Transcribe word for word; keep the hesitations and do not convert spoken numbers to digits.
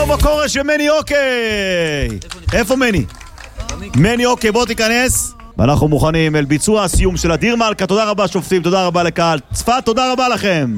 בקורש ומני אוקיי. איפה מני? מני אוקיי, בוא תיכנס. ואנחנו מוכנים אל ביצוע הסיום של אדיר מלכה. תודה רבה שופטים, תודה רבה לקהל צפת, תודה רבה לכם.